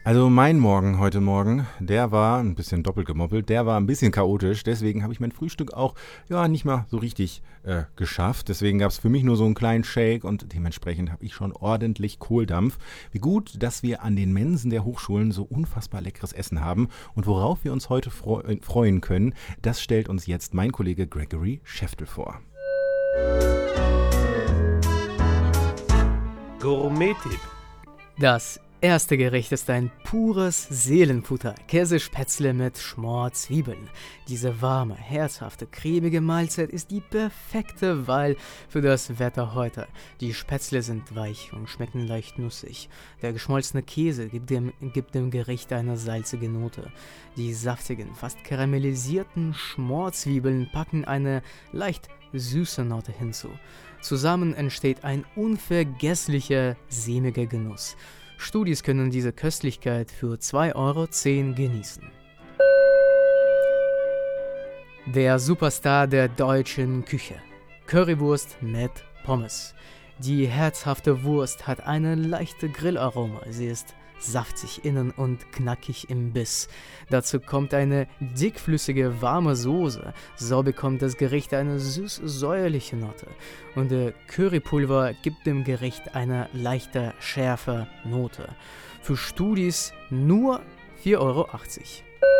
Also mein Morgen heute Morgen, der war ein bisschen doppelt gemoppelt, der war ein bisschen chaotisch, deswegen habe ich mein Frühstück auch nicht mal so richtig geschafft. Deswegen gab es für mich nur so einen kleinen Shake und dementsprechend habe ich schon ordentlich Kohldampf. Wie gut, dass wir an den Mensen der Hochschulen so unfassbar leckeres Essen haben und worauf wir uns heute freuen können, das stellt uns jetzt mein Kollege Gregory Schäftel vor. Gourmet-Tipp. Das erste Gericht ist ein pures Seelenfutter, Käsespätzle mit Schmorzwiebeln. Diese warme, herzhafte, cremige Mahlzeit ist die perfekte Wahl für das Wetter heute. Die Spätzle sind weich und schmecken leicht nussig. Der geschmolzene Käse gibt dem Gericht eine salzige Note. Die saftigen, fast karamellisierten Schmorzwiebeln packen eine leicht süße Note hinzu. Zusammen entsteht ein unvergesslicher, sämiger Genuss. Studis können diese Köstlichkeit für 2,10 € genießen. Der Superstar der deutschen Küche. Currywurst mit Pommes. Die herzhafte Wurst hat eine leichte Grillaroma. Sie ist saftig innen und knackig im Biss. Dazu kommt eine dickflüssige, warme Soße. So bekommt das Gericht eine süß-säuerliche Note. Und der Currypulver gibt dem Gericht eine leichte, schärfe Note. Für Studis nur 4,80 €.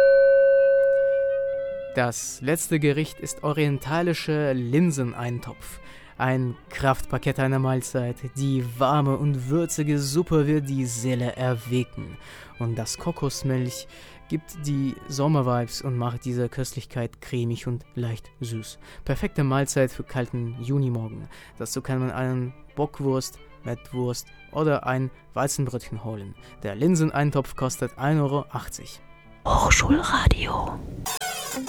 Das letzte Gericht ist orientalischer Linseneintopf. Ein Kraftpaket einer Mahlzeit. Die warme und würzige Suppe wird die Seele erwecken. Und das Kokosmilch gibt die Sommervibes und macht diese Köstlichkeit cremig und leicht süß. Perfekte Mahlzeit für kalten Junimorgen. Dazu kann man einen Bockwurst, Mettwurst oder ein Weizenbrötchen holen. Der Linseneintopf kostet 1,80 €. Hochschulradio.